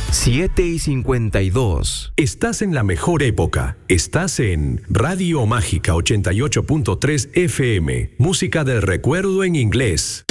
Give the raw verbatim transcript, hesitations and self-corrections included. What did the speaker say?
siete y cincuenta y dos. Estás en la mejor época. Estás en Radio Mágica ochenta y ocho punto tres F M. Música del recuerdo en inglés.